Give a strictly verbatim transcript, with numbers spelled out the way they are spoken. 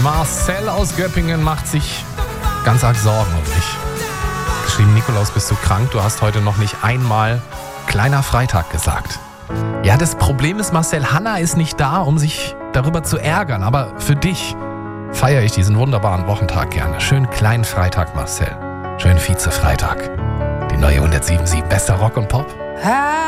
Marcel aus Göppingen macht sich ganz arg Sorgen um mich. Geschrieben, Nikolaus, bist du krank? Du hast heute noch nicht einmal kleiner Freitag gesagt. Ja, das Problem ist, Marcel, Hanna ist nicht da, um sich darüber zu ärgern. Aber für dich feiere ich diesen wunderbaren Wochentag gerne. Schönen kleinen Freitag, Marcel. Schönen Vize-Freitag. Die neue hundertsieben Komma sieben. Bester Rock und Pop.